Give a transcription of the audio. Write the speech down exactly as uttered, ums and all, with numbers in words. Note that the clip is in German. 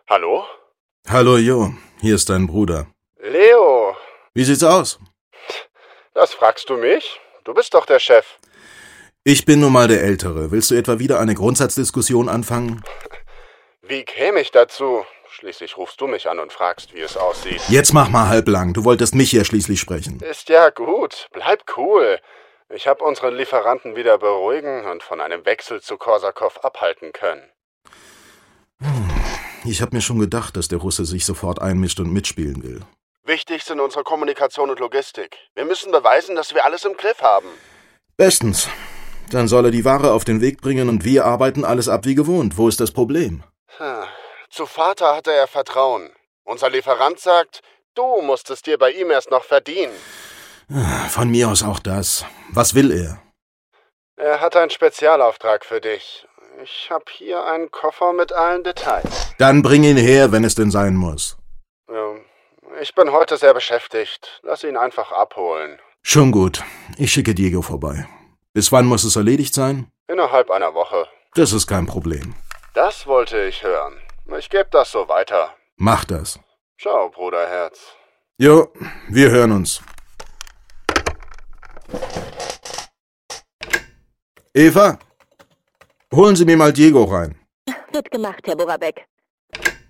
Hallo? Hallo Jo, hier ist dein Bruder. Leo. Wie sieht's aus? Das fragst du mich? Du bist doch der Chef. Ich bin nun mal der Ältere. Willst du etwa wieder eine Grundsatzdiskussion anfangen? Wie käme ich dazu? Schließlich rufst du mich an und fragst, wie es aussieht. Jetzt mach mal halblang. Du wolltest mich ja schließlich sprechen. Ist ja gut. Bleib cool. Ich habe unseren Lieferanten wieder beruhigen und von einem Wechsel zu Korsakow abhalten können. Ich hab mir schon gedacht, dass der Russe sich sofort einmischt und mitspielen will. Wichtig sind unsere Kommunikation und Logistik. Wir müssen beweisen, dass wir alles im Griff haben. Bestens. Dann soll er die Ware auf den Weg bringen und wir arbeiten alles ab wie gewohnt. Wo ist das Problem? Hm. Zu Vater hatte er Vertrauen. Unser Lieferant sagt, du musst es dir bei ihm erst noch verdienen. Von mir aus auch das. Was will er? Er hat einen Spezialauftrag für dich. Ich habe hier einen Koffer mit allen Details. Dann bring ihn her, wenn es denn sein muss. Ja, ich bin heute sehr beschäftigt. Lass ihn einfach abholen. Schon gut. Ich schicke Diego vorbei. Bis wann muss es erledigt sein? Innerhalb einer Woche. Das ist kein Problem. Das wollte ich hören. Ich gebe das so weiter. Mach das. Ciao, Bruderherz. Jo, wir hören uns. Eva, holen Sie mir mal Diego rein. Wird gemacht, Herr Borabek.